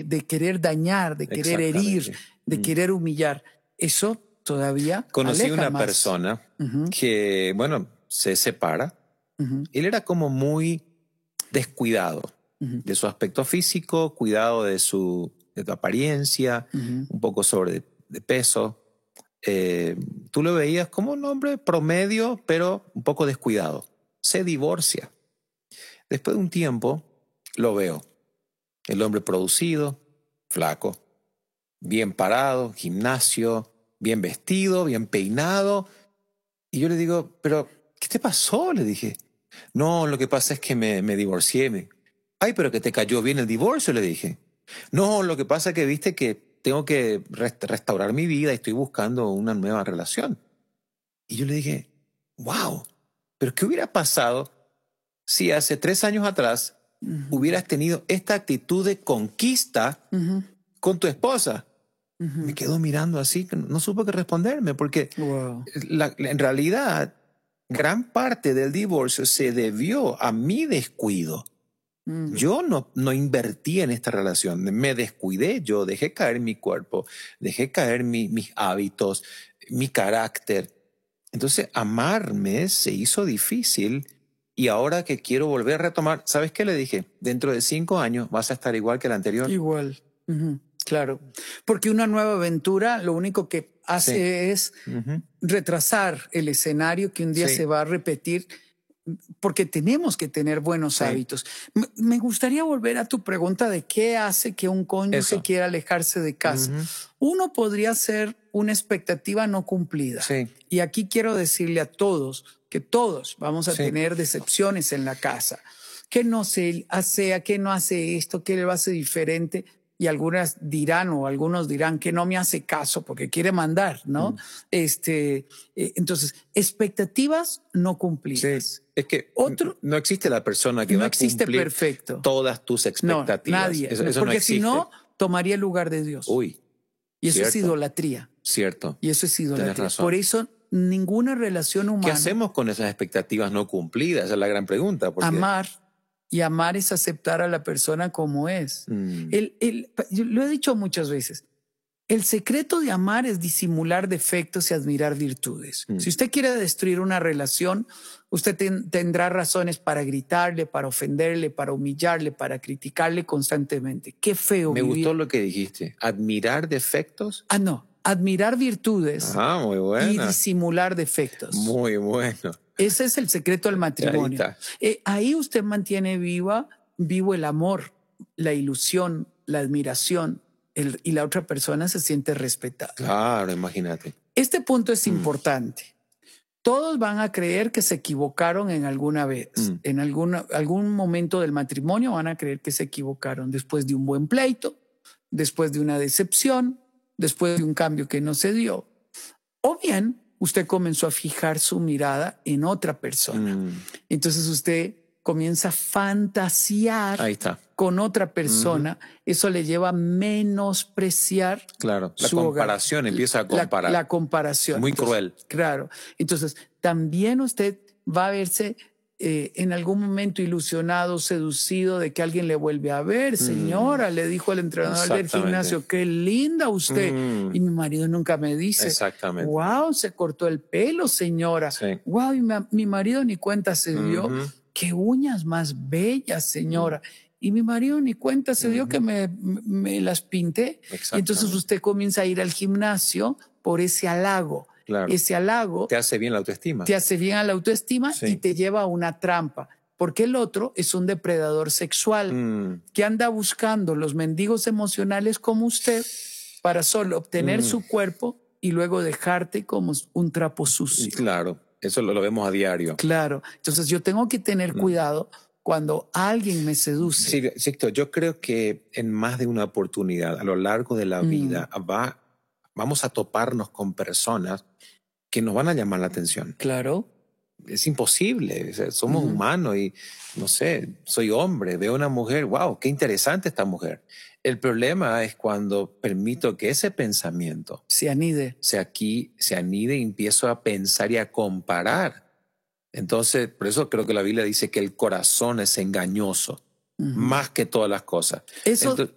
de querer dañar, de querer herir, de querer humillar. Eso todavía Conocí aleja una más. persona que, bueno, se separa. Él era como muy descuidado de su aspecto físico, cuidado de su apariencia, un poco sobre de peso. Tú lo veías como un hombre promedio, pero un poco descuidado. Se divorcia. Después de un tiempo, lo veo. El hombre producido, flaco, bien parado, gimnasio, bien vestido, bien peinado. Y yo le digo, pero ¿qué te pasó? Le dije. No, lo que pasa es que me divorcié. Ay, pero que te cayó bien el divorcio, le dije. No, lo que pasa es que viste que tengo que restaurar mi vida y estoy buscando una nueva relación. Y yo le dije, wow, pero ¿qué hubiera pasado si hace 3 años atrás hubieras tenido esta actitud de conquista con tu esposa? Me quedó mirando así, no supo qué responderme, porque en realidad gran parte del divorcio se debió a mi descuido. Yo no invertí en esta relación, me descuidé, yo dejé caer mi cuerpo, dejé caer mis hábitos, mi carácter. Entonces amarme se hizo difícil y ahora que quiero volver a retomar, ¿sabes qué le dije? Dentro de 5 años vas a estar igual que el anterior. Igual, claro. Porque una nueva aventura lo único que hace es retrasar el escenario que un día se va a repetir, porque tenemos que tener buenos hábitos. Me gustaría volver a tu pregunta de qué hace que un cónyuge quiera alejarse de casa. Uno podría ser una expectativa no cumplida. Y aquí quiero decirle a todos que todos vamos a tener decepciones en la casa. Que no se hace, que no hace esto, que lo hace diferente. Y algunas dirán o algunos dirán que no me hace caso porque quiere mandar, ¿no? Entonces, expectativas no cumplidas. Es que no existe la persona que va a cumplir todas tus expectativas. No, nadie. Eso porque no existe. Si no, tomaría el lugar de Dios. Y eso es idolatría. Cierto. Y eso es idolatría. Por eso, ninguna relación humana. ¿Qué hacemos con esas expectativas no cumplidas? Esa es la gran pregunta. Amar. Y amar es aceptar a la persona como es. Yo lo he dicho muchas veces. El secreto de amar es disimular defectos y admirar virtudes. Si usted quiere destruir una relación, usted tendrá razones para gritarle, para ofenderle, para humillarle, para criticarle constantemente. Qué feo. Me gustó lo que dijiste. ¿Admirar defectos? No. Admirar virtudes muy buena. Y disimular defectos. Muy bueno. Ese es el secreto del matrimonio. Ahí usted mantiene vivo el amor, la ilusión, la admiración, y la otra persona se siente respetada. Claro, imagínate. Este punto es importante. Todos van a creer que se equivocaron en alguna vez. En algún momento del matrimonio van a creer que se equivocaron después de un buen pleito, después de una decepción, después de un cambio que no se dio. O bien, usted comenzó a fijar su mirada en otra persona. Entonces usted comienza a fantasear con otra persona. Eso le lleva a menospreciar. Claro, la comparación, empieza a comparar. La comparación. Muy cruel. Claro. Entonces, también usted va a verse en algún momento ilusionado, seducido de que alguien le vuelve a ver. Señora, le dijo el entrenador del gimnasio, qué linda usted. Y mi marido nunca me dice. Exactamente. Wow, se cortó el pelo, señora. Wow, y mi marido ni cuenta se dio. Qué uñas más bellas, señora. Y mi marido ni cuenta se dio que me las pinté. Y entonces usted comienza a ir al gimnasio por ese halago. Claro. Ese halago te hace bien la autoestima. Te hace bien a la autoestima y te lleva a una trampa. Porque el otro es un depredador sexual que anda buscando los mendigos emocionales como usted para solo obtener su cuerpo y luego dejarte como un trapo sucio. Claro, eso lo vemos a diario. Claro. Entonces yo tengo que tener cuidado cuando alguien me seduce. Sí, Sixto, yo creo que en más de una oportunidad a lo largo de la vida vamos a toparnos con personas que nos van a llamar la atención. Claro. Es imposible, o sea, somos humanos y, no sé, soy hombre, veo una mujer, wow, qué interesante esta mujer. El problema es cuando permito que ese pensamiento se anide y empiezo a pensar y a comparar. Entonces, por eso creo que la Biblia dice que el corazón es engañoso, más que todas las cosas. Eso